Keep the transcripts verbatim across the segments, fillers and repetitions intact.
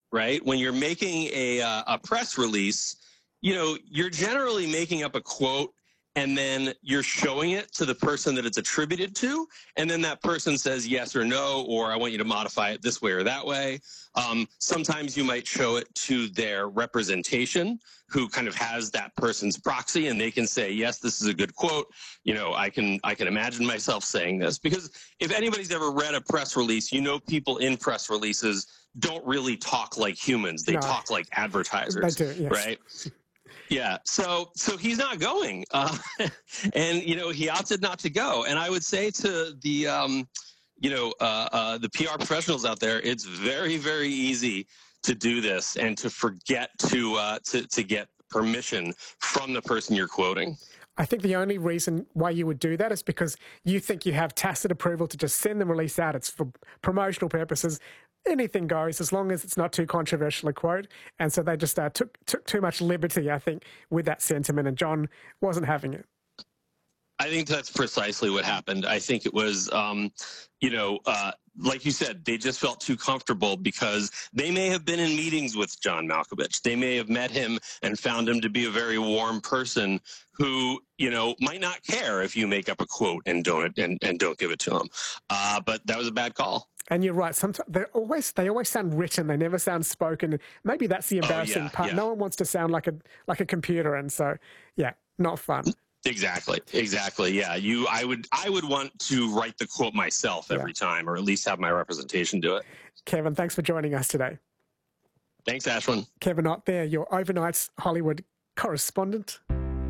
right? When you're making a, uh, a press release, you know, you're generally making up a quote and then you're showing it to the person that it's attributed to. And then that person says yes or no, or I want you to modify it this way or that way. Um, sometimes you might show it to their representation, who kind of has that person's proxy, and they can say, yes, this is a good quote. You know, I can, I can imagine myself saying this, because if anybody's ever read a press release, you know, people in press releases don't really talk like humans. They No. talk like advertisers, They do, yes. right? Yeah. So, so he's not going, uh, and you know, he opted not to go. And I would say to the, um, you know, uh, uh, the P R professionals out there, it's very, very easy to do this and to forget to uh, to to get permission from the person you're quoting. I think the only reason why you would do that is because you think you have tacit approval to just send the release out. It's for promotional purposes. Anything goes as long as it's not too controversial a quote. And so they just uh, took took too much liberty, I think, with that sentiment, and John wasn't having it. I think that's precisely what happened. I think it was, um, you know, uh, like you said, they just felt too comfortable because they may have been in meetings with John Malkovich. They may have met him and found him to be a very warm person who, you know, might not care if you make up a quote and don't and, and don't give it to him. Uh, but that was a bad call. And you're right. Sometimes they always they always sound written. They never sound spoken. Maybe that's the embarrassing oh, yeah, part. Yeah. No one wants to sound like a like a computer, and so yeah, not fun. Exactly. Exactly. Yeah. You. I would. I would want to write the quote myself every yeah. time, or at least have my representation do it. Kevin, thanks for joining us today. Thanks, Ashwin. Kevin Ott there, your overnight's Hollywood correspondent.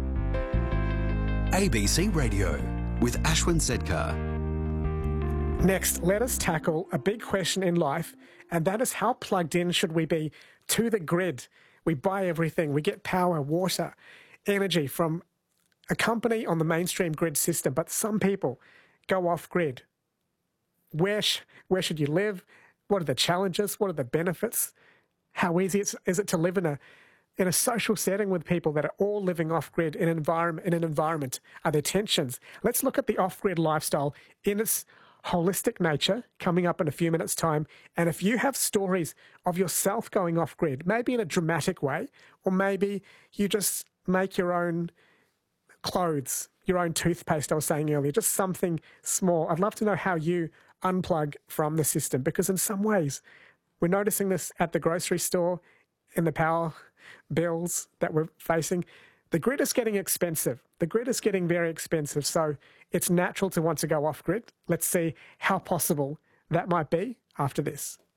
A B C Radio with Ashwin Sedkar. Next, let us tackle a big question in life, and that is how plugged in should we be to the grid? We buy everything. We get power, water, energy from a company on the mainstream grid system, but some people go off grid. Where, sh- where should you live? What are the challenges? What are the benefits? How easy is, is it to live in a in a social setting with people that are all living off grid in an environment? In an environment, are there tensions? Let's look at the off grid lifestyle in its holistic nature coming up in a few minutes' time. And if you have stories of yourself going off grid, maybe in a dramatic way, or maybe you just make your own clothes, your own toothpaste, I was saying earlier, just something small. I'd love to know how you unplug from the system, because in some ways we're noticing this at the grocery store, in the power bills that we're facing. The grid is getting expensive. The grid is getting very expensive. So it's natural to want to go off grid. Let's see how possible that might be after this.